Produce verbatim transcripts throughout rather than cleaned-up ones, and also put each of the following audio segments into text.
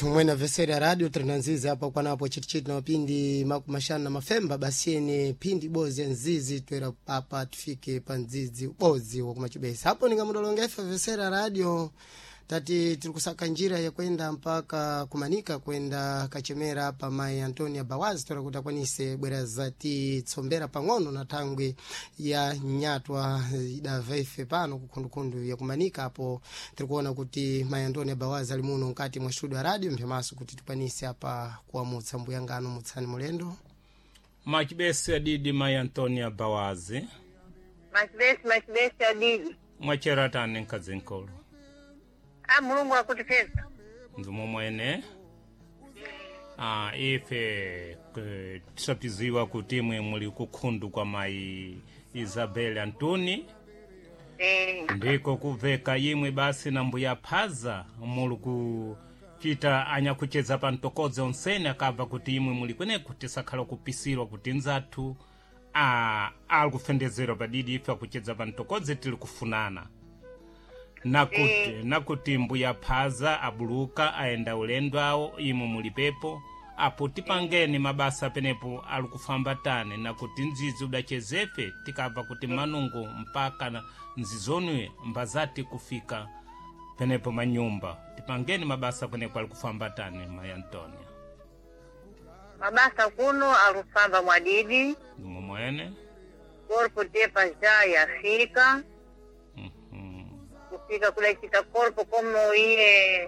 mwena vesera radio trenanzizi hapa kwa napo chitichiti na mapindi makumashana na mafemba basi ni pindi bozi ya nzizi tuera papa tufike panzizi bozi wa kumachubesi hapo ningamudolongefa vesera radio tati tulikusaka njira ya kwenda mpaka kumanika kwenda Kachemera hapa Mai Antonia Bawazi turakuta kwanise bwera zati tsombera pangono na tangwe ya nyatwa ida vaife pano kukundukundu ya kumanika hapo tulikuona kuti Mai Antonia Bawazi alimuno nkati mwa studio ya radio mpemasu kuti tupanise hapa kwa mutsambu yangano mutsani mulendo Machibesi adidi Mai Antonia Bawazi Machibesi machibesi adidi mwachera tani nkazinkolo Ah, Mulungu akutipesa. Ndumo mwene. Ah, ife tisapiziwa kuti mwe muli kukhundu kwa Mai Isabel Antuni. Eh. Ndiko kuveka yimwe basi na mbuya phaza muli kuchita anya kucheza pantokoze onsene akava kuti imwe muli kwene kuti sakhala kupisirwa kuti nzathu ah alkufendezero padidi ife kucheza pantokoze tili kufunana. Nakuti, nakuti mbuya phaza abuluka aenda ulendo awo imu mulipepo apo tipangeni mabasa penepo alukufambatane nakuti nzizi udachezefe tikava kuti manungu mpaka na nzizonwe mbazati kufika penepo manyumba tipangeni mabasa penepo alukufambatane Mai Antonia Mabasa kuno alufamba mwadidi Ndumo mwene korpo tepa ja yafika kufika kule kita korpo komo iye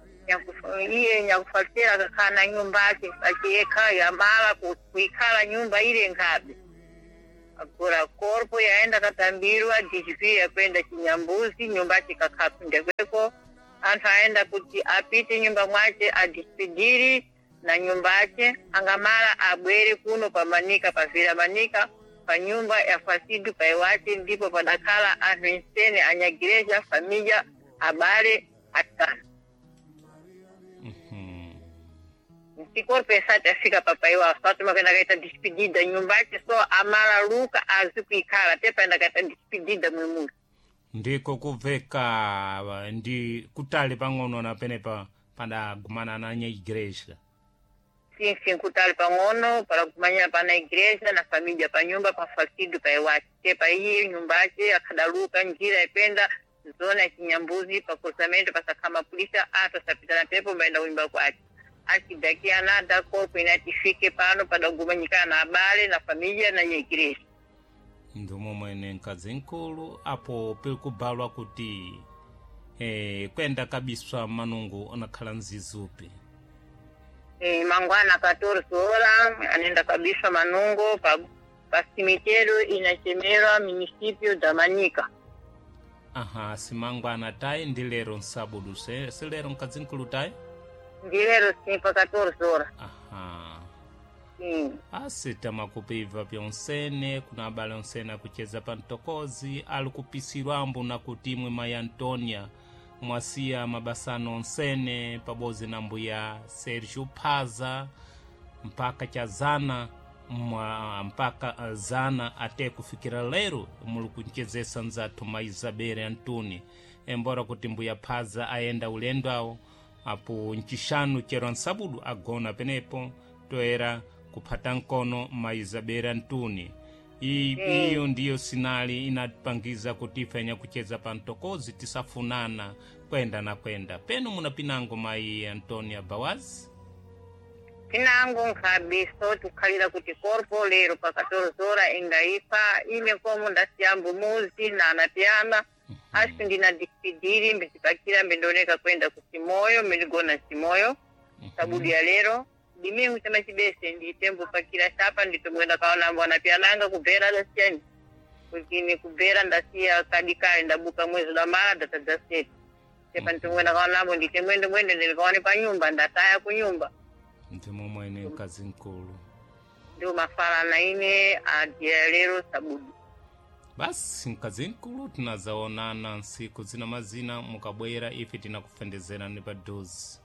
iye nyakufatira kakana nyumba yake akieka ya mala kuikala nyumba ile ngabe akura korpo yaenda katambirwa dijipia ya kwenda Kinyambuzi nyumba yake kakapinde kweko anta aenda kuti apite nyumba mwache adispidiri na nyumba yake angamala abwere kuno pamanika pavira manika pa nyumba ya fasidu pa iwati ndipo padakala anwensene anyagireja familia abale atana. Mhm. Ntikor pesa tafika papa iwa fatuma kenda kaita dispidida nyumba yake so amala luka azikuikala tepa enda kaita dispidida mwimungu. Ndiko kuveka ndi kutali pangono na penepa pada gumana na nye igreja. Sinsi nkutali pangono para kumanya pana igreja na familia pa nyumba pa fasidu pa iwati tepa hii nyumba yake akadaluka njira ipenda zona ya Kinyambuzi pa kosamento pa sakama polisa ata sapitana pepo mbaenda uimba kwa ati akidaki anada korpo inatifike pano pada gumanyikana na abale na familia na igreja. Ndumo mwene nkazinkulu apo pilikubalwa kuti eh, kwenda kabiswa manungu onakhala nzizupi. Eh, mangwana katorze ora anenda kabisa manungo pa pa cimiterio inachemerwa municipio da Manika. Aha, simangwana tai ndilero nsabudu se silero nkazinkulu tai? Ndilero simpa katorze ora. Aha. Mm. Asita makupiva pyonsene kuna abale onsene kucheza pantokozi alikupisirwambu na kutimwe Mai Antonia mwasia mabasano onsene pabozi na mbuya Sergio Phaza mpaka cha zana mwa, mpaka uh, zana ate kufikira lero mulukunchezesa nzatu Mai Isabel Antuni embora kuti mbuya Phaza aenda ulendo awo apo nchishanu chero nsabudu agona penepo toera kupata nkono Mai Isabel Antuni. Iyo mm. ndiyo sinali inapangiza kutifanya kucheza pantokozi tisafunana kwenda na kwenda. Penu muna pinango Mai Antonia Bawazi? Pinango nkabiso tukalila kuti korpo lero pa katorze ora ingaipa ime komo ndasiambu muzi na anapiana mm -hmm. Ashi ndina dispidiri mbezipakira mbendoneka kwenda kusimoyo meligona simoyo mm -hmm. Sabudu ya lero dimi ngusema chibese ndi tembo pakira chapa ndito mwenda kaona mbona piananga kubera dasiani kukini kubera ndasia kadikale ndabuka mwezi la mara data daseti tepa ndito mwenda kaona mbo ndite mwende mwende nilikawane pa nyumba ndataya kunyumba Ntimo mwene kazi nkulu ndio mafala na ine adialero sabudu basi kazi nkulu tunazaonana nsiku zina mazina mukabwera ife tinakufendezera ni padozi.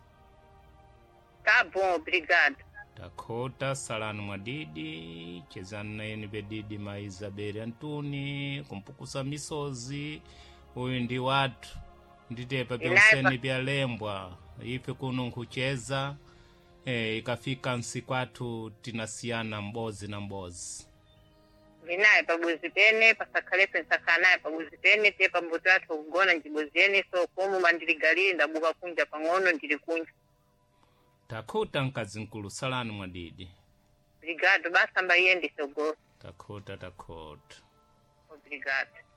Tá bom, obrigado. Dakota salano mwadidi chezana yeni bedidi Mai Isabel Antuni kumpukusa misozi huyu ndi watu nditepa Inaye byonsene byalembwa ife kuno nkucheza eh, ikafika nsiku athu tinasiyana mbozi na mbozi vinaye pabuzi pene pasakhalepe nsakanaye pabuzi pene te pambuto athu kugona njiboziyeni so komu mandiligalili ndabuka kunja pang'ono ndili kunja takhuta mkazi nkulu salani mwadidi obrigado basa mbayende sogolo takhuta takhuta obrigado